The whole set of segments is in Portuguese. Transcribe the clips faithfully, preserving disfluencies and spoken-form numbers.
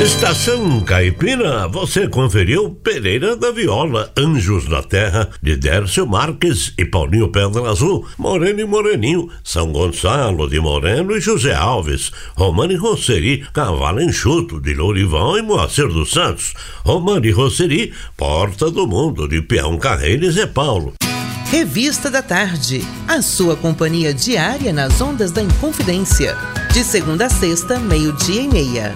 Estação Caipira, você conferiu Pereira da Viola, Anjos da Terra, de Dércio Marques e Paulinho Pedra Azul, Moreno e Moreninho, São Gonçalo de Moreno e José Alves, Romane Rosseri, Cavalo Enxuto, de Lourivão e Moacir dos Santos, Romane Rosseri, Porta do Mundo, de Peão Carreiro e Zé Paulo. Revista da Tarde, a sua companhia diária nas ondas da Inconfidência, de segunda a sexta, meio-dia e meia.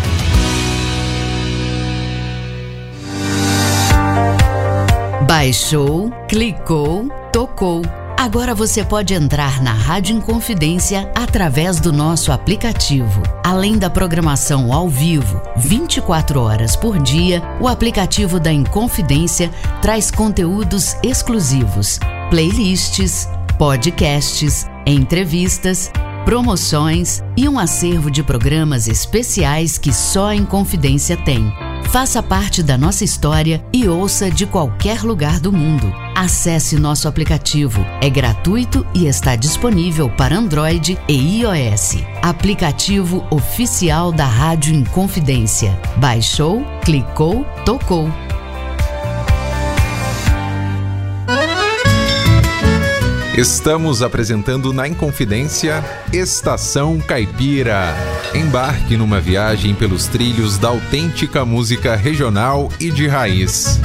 Baixou, clicou, tocou. Agora você pode entrar na Rádio Inconfidência através do nosso aplicativo. Além da programação ao vivo, vinte e quatro horas por dia, o aplicativo da Inconfidência traz conteúdos exclusivos, playlists, podcasts, entrevistas, promoções e um acervo de programas especiais que só a Inconfidência tem. Faça parte da nossa história e ouça de qualquer lugar do mundo. Acesse nosso aplicativo. É gratuito e está disponível para Android e iOS. Aplicativo oficial da Rádio Inconfidência. Baixou, clicou, tocou. Estamos apresentando na Inconfidência Estação Caipira. Embarque numa viagem pelos trilhos da autêntica música regional e de raiz.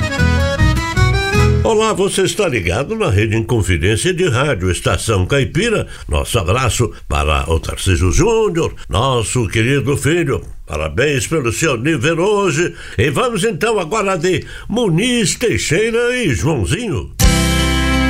Olá, você está ligado na Rede Inconfidência de Rádio Estação Caipira. Nosso abraço para o Tarcísio Júnior, nosso querido filho. Parabéns pelo seu nível hoje. E vamos então agora de Muniz, Teixeira e Joãozinho.